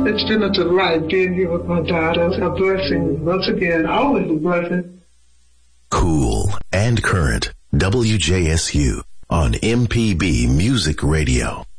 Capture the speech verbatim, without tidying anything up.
It's been a delight being here with my daughter. A blessing. Once again, always a blessing. Cool and current. W J S U on M P B Music Radio.